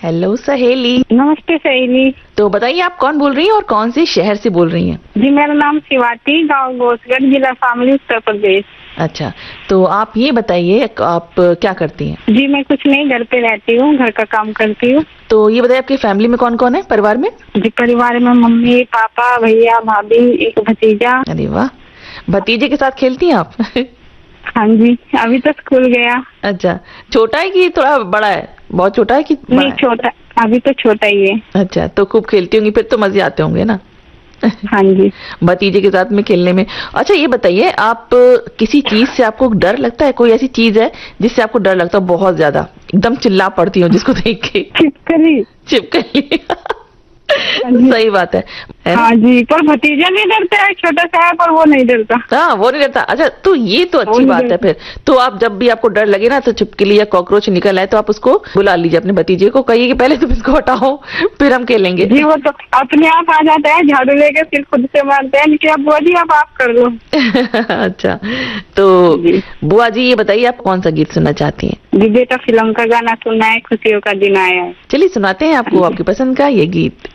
Hello सहेली। नमस्ते सहेली। तो बताइए आप कौन बोल रही हैं और कौन से शहर से बोल रही हैं? जी मेरा नाम शिवाटी, गांव घोसगढ़, जिला शामली, उत्तर प्रदेश। अच्छा, तो आप ये बताइए आप क्या करती हैं? जी मैं कुछ नहीं, घर पे रहती हूँ, घर का काम करती हूँ। तो ये बताइए आपकी फैमिली में कौन कौन है, परिवार में? जी परिवार में मम्मी पापा भैया भाभी, एक भतीजा। अरे वाह, भतीजे के साथ खेलती हैं आप? हाँ जी, अभी तो स्कूल गया। अच्छा, छोटा है कि थोड़ा बड़ा है? बहुत छोटा है कि बड़ा नहीं है? छोटा, अभी तो छोटा ही है। अच्छा, तो खूब खेलती होंगी फिर तो, मजे आते होंगे ना? हाँ जी। भतीजे के साथ में खेलने में। अच्छा ये बताइए आप किसी चीज से आपको डर लगता है? कोई ऐसी चीज है जिससे आपको डर लगता है बहुत ज्यादा, एकदम चिल्ला पड़ती हो जिसको देख के? छिपकली। छिपकली। हाँ जी। सही बात है ना? हाँ जी, पर भतीजा नहीं डरता है, छोटा सा है पर वो नहीं डरता। हाँ वो नहीं रहता। अच्छा तो ये तो वो अच्छी नहीं बात है डरता। फिर। तो आप जब भी आपको डर लगे ना, तो छिपकली या कॉकरोच निकल आए तो आप उसको बुला लीजिए, अपने भतीजे को कहिए कि पहले तुम इसको हटाओ फिर हम खेलेंगे। जी वो तो अपने आप आ जाता है, झाड़ू लेके फिर खुद से मारते हैं कि अब बुआ जी अब आप कर लो। अच्छा, तो जी। बुआ जी ये बताइए आप कौन सा गीत सुनना चाहती हैं? जी बेटा फिल्म का गाना सुनना है, खुशियों का दिन आया है। चलिए सुनाते हैं आपको आपकी पसंद का ये गीत।